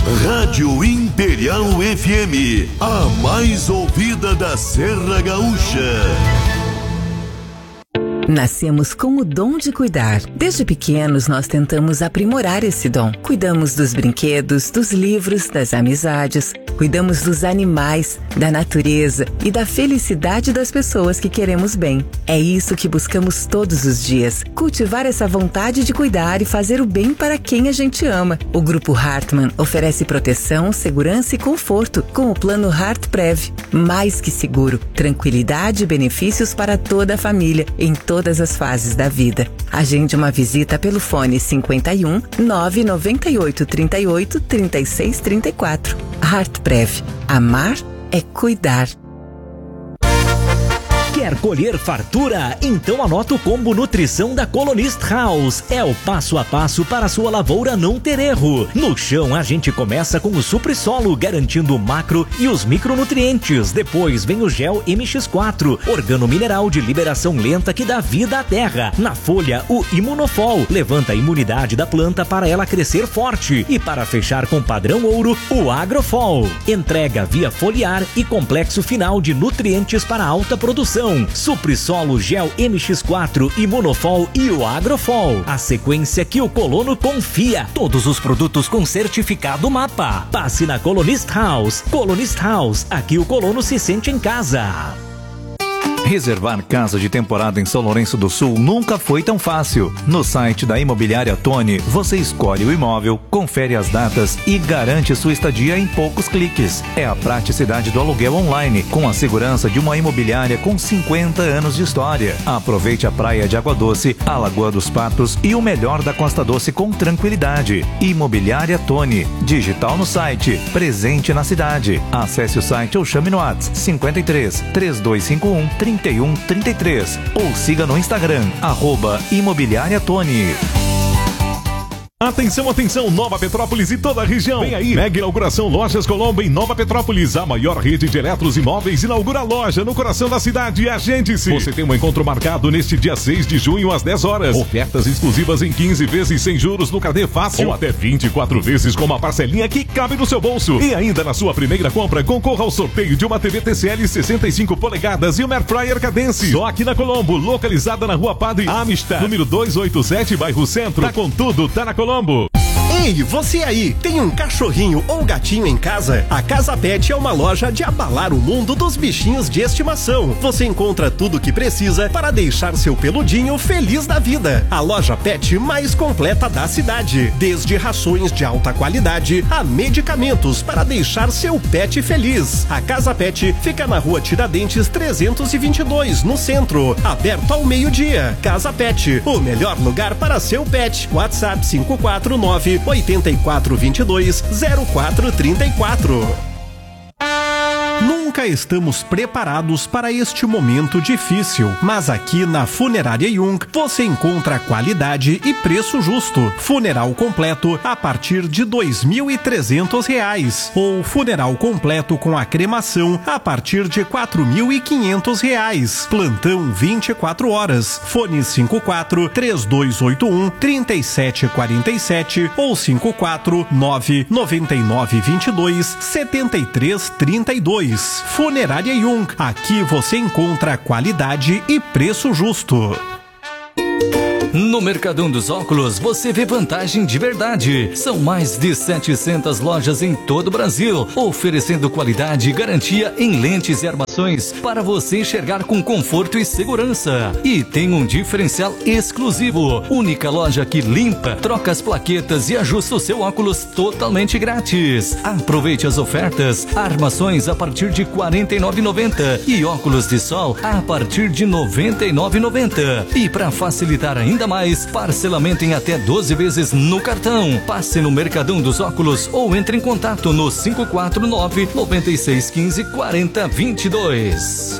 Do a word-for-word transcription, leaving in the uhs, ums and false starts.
Rádio Imperial F M, a mais ouvida da Serra Gaúcha. Nascemos com o dom de cuidar. Desde pequenos, nós tentamos aprimorar esse dom. Cuidamos dos brinquedos, dos livros, das amizades. Cuidamos dos animais, da natureza e da felicidade das pessoas que queremos bem. É isso que buscamos todos os dias. Cultivar essa vontade de cuidar e fazer o bem para quem a gente ama. O Grupo Hartmann oferece proteção, segurança e conforto com o plano HeartPrev. Mais que seguro, tranquilidade e benefícios para toda a família, em todas as fases da vida. Agende uma visita pelo fone cinquenta e um, nove noventa e oito, trinta e oito, trinta e seis, trinta e quatro. HeartPrev. Amar é cuidar. Quer colher fartura? Então anota o combo nutrição da Colonist House. É o passo a passo para a sua lavoura não ter erro. No chão a gente começa com o Supri-Solo, garantindo o macro e os micronutrientes. Depois vem o gel M X quatro, organomineral de liberação lenta que dá vida à terra. Na folha, o Imunofol, levanta a imunidade da planta para ela crescer forte. E para fechar com padrão ouro, o Agrofol. Entrega via foliar e complexo final de nutrientes para alta produção. Supri-Solo, Gel M X quatro, Imunofol e o Agrofol. A sequência que o colono confia. Todos os produtos com certificado MAPA. Passe na Colonist House. Colonist House, aqui o colono se sente em casa. Reservar casa de temporada em São Lourenço do Sul nunca foi tão fácil. No site da Imobiliária Tony, você escolhe o imóvel, confere as datas e garante sua estadia em poucos cliques. É a praticidade do aluguel online, com a segurança de uma imobiliária com cinquenta anos de história. Aproveite a praia de Água Doce, a Lagoa dos Patos e o melhor da Costa Doce com tranquilidade. Imobiliária Tony, digital no site, presente na cidade. Acesse o site ou chame no WhatsApp cinquenta e três, três dois cinco um, trinta e um trinta e três ou siga no Instagram, arroba Imobiliária Tony. Atenção, atenção, Nova Petrópolis e toda a região. Vem aí, mega inauguração Lojas Colombo em Nova Petrópolis. A maior rede de eletros e móveis inaugura a loja no coração da cidade. Agende-se. Você tem um encontro marcado neste dia seis de junho às dez horas. Ofertas exclusivas em quinze vezes sem juros no Carnê Fácil. Ou até vinte e quatro vezes com uma parcelinha que cabe no seu bolso. E ainda na sua primeira compra, concorra ao sorteio de uma T V T C L sessenta e cinco polegadas e uma Air Fryer Cadence. Só aqui na Colombo, localizada na Rua Padre Amistad, número duzentos e oitenta e sete, bairro Centro. Tá com tudo, tá na Colombo. Ei, você aí, tem um cachorrinho ou gatinho em casa? A Casa Pet é uma loja de abalar o mundo dos bichinhos de estimação. Você encontra tudo o que precisa para deixar seu peludinho feliz da vida. A loja Pet mais completa da cidade. Desde rações de alta qualidade a medicamentos para deixar seu pet feliz. A Casa Pet fica na Rua Tiradentes trezentos e vinte e dois, no centro. Aberto ao meio-dia. Casa Pet, o melhor lugar para seu pet. WhatsApp cinco quatro nove, oito quatro dois dois, zero quatro três quatro. Nunca estamos preparados para este momento difícil, mas aqui na Funerária Jung você encontra qualidade e preço justo. Funeral completo a partir de dois mil e trezentos reais ou funeral completo com a cremação a partir de quatro mil e quinhentos reais. Plantão vinte e quatro horas. Fone cinco quatro, três dois oito um, três sete quatro sete ou cinco quatro nove, nove nove dois dois, sete três três dois. Funerária Jung, aqui você encontra qualidade e preço justo. No Mercadão dos Óculos você vê vantagem de verdade. São mais de setecentas lojas em todo o Brasil, oferecendo qualidade e garantia em lentes e armações para você enxergar com conforto e segurança. E tem um diferencial exclusivo. Única loja que limpa, troca as plaquetas e ajusta o seu óculos totalmente grátis. Aproveite as ofertas. Armações a partir de quarenta e nove reais e noventa centavos e óculos de sol a partir de noventa e nove reais e noventa centavos. E para facilitar ainda mais, parcelamento em até doze vezes no cartão. Passe no Mercadão dos Óculos ou entre em contato no cinco quatro nove, nove seis um cinco, quatro zero dois dois.